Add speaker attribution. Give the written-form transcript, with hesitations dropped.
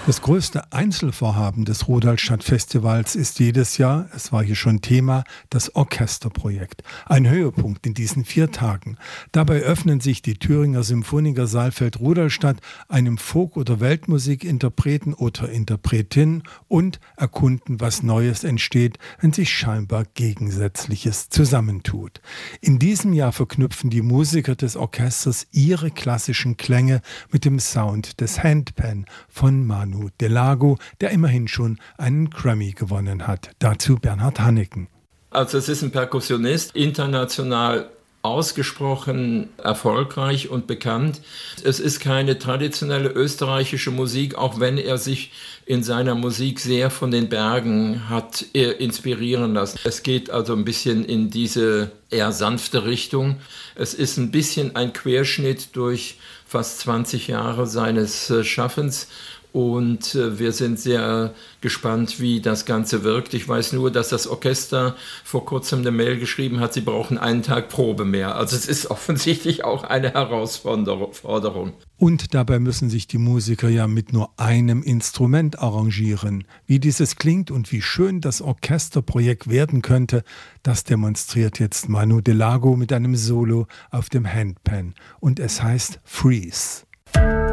Speaker 1: Das größte Einzelvorhaben des Rudolstadt-Festivals ist jedes Jahr, es war hier schon Thema, das Orchesterprojekt. Ein Höhepunkt in diesen 4 Tagen. Dabei öffnen sich die Thüringer Symphoniker Saalfeld-Rudolstadt einem Folk- oder Weltmusikinterpreten oder Interpretin und erkunden, was Neues entsteht, wenn sich scheinbar Gegensätzliches zusammentut. In diesem Jahr verknüpfen die Musiker des Orchesters ihre klassischen Klänge mit dem Sound des Handpan von Manu Delago, der immerhin schon einen Grammy gewonnen hat. Dazu Bernhard Hanneken.
Speaker 2: Also es ist ein Perkussionist, international ausgesprochen erfolgreich und bekannt. Es ist keine traditionelle österreichische Musik, auch wenn er sich in seiner Musik sehr von den Bergen hat inspirieren lassen. Es geht also ein bisschen in diese eher sanfte Richtung. Es ist ein bisschen ein Querschnitt durch fast 20 Jahre seines Schaffens. Und wir sind sehr gespannt, wie das Ganze wirkt. Ich weiß nur, dass das Orchester vor kurzem eine Mail geschrieben hat, sie brauchen einen Tag Probe mehr. Also es ist offensichtlich auch eine Herausforderung.
Speaker 1: Und dabei müssen sich die Musiker ja mit nur einem Instrument arrangieren. Wie dieses klingt und wie schön das Orchesterprojekt werden könnte, das demonstriert jetzt Manu Delago mit einem Solo auf dem Handpan. Und es heißt Freeze.